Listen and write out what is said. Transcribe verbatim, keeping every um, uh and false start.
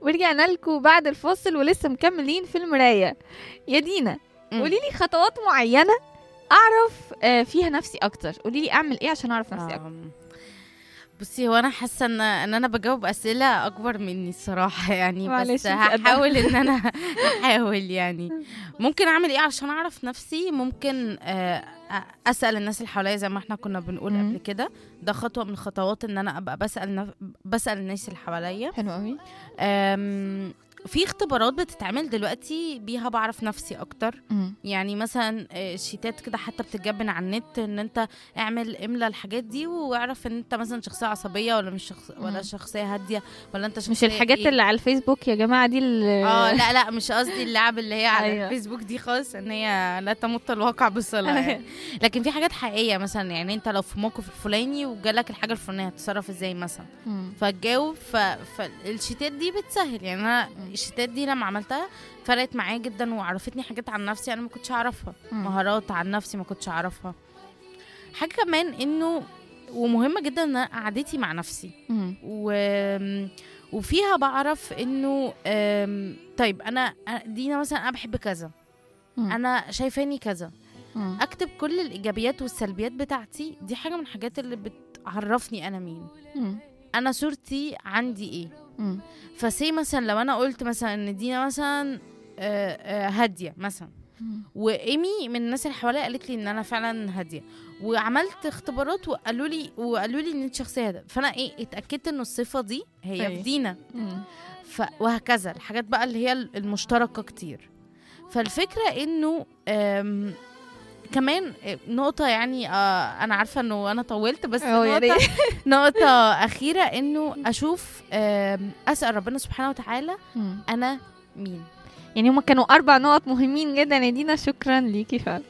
ورجعنا لكم بعد الفاصل ولسه مكملين في المراية. يا دينا قولي لي خطوات معينة اعرف فيها نفسي اكتر. قولي لي اعمل ايه عشان اعرف نفسي اكتر. بصي هو انا حاسه ان ان انا بجاوب اسئله اكبر مني الصراحه يعني، بس معلش هحاول ان انا احاول يعني. ممكن اعمل ايه عشان اعرف نفسي؟ ممكن آه، اسال الناس اللي حواليا زي ما احنا كنا بنقول مم. قبل كده. ده خطوه من الخطوات ان انا ابقى بسال نف... بسال الناس اللي حواليا. حلو قوي. آم، في اختبارات بتتعمل دلوقتي بيها بعرف نفسي اكتر. مم. يعني مثلا آه، شيتات كده حتى بتتجاب على النت ان انت اعمل املا الحاجات دي واعرف ان انت مثلا شخصيه عصبيه ولا مش شخص ولا مم. شخصيه هاديه ولا انت شخصيه مش الحاجات إيه؟ اللي على الفيسبوك يا جماعة دي اللي اه لا لا مش قصدي اللعب اللي هي على أيوة. الفيسبوك دي خالص، ان هي لا تمت الواقع بصلة يعني. لكن في حاجات حقيقيه مثلا، يعني انت لو في موقف الفلاني وجالك الحاجه الفلانيه هتتصرف ازاي مثلا، مم. فتجاوب. ف... فالشيتات دي بتسهل يعني. انا الشيتات دي لما عملتها فرقت معايا جدا وعرفتني حاجات عن نفسي انا ما كنتش اعرفها، مم. مهارات عن نفسي ما كنتش اعرفها. حاجه كمان انه ومهمه جدا ان قعدتي مع نفسي مم. و... وفيها بعرف انه أم... طيب انا دينا مثلا انا بحب كذا، مم. انا شايفاني كذا. مم. اكتب كل الايجابيات والسلبيات بتاعتي. دي حاجه من الحاجات اللي بتعرفني انا مين، مم. انا صورتي عندي ايه. مم. فسي مثلا لو انا قلت مثلا ان دينا مثلا آه، آه، هاديه مثلا، مم. وايمي من الناس اللي حواليا قالت لي ان انا فعلا هاديه، وعملت اختبارات وقالوا لي وقالوا لي ان انت شخصيه هاديه، فانا ايه اتاكدت ان الصفه دي هي أي. في دينا. مم. ف... وهكذا الحاجات بقى اللي هي المشتركه كتير. فالفكره انه آم، كمان نقطة يعني آه أنا عارفة إنه أنا طولت، بس أوه يا نقطة ريت. نقطة أخيرة إنه أشوف آم، أسأل ربنا سبحانه وتعالى مم. أنا مين. يعني هما كانوا أربع نقط مهمين جدا يا دينا. شكرا ليكي فعلا.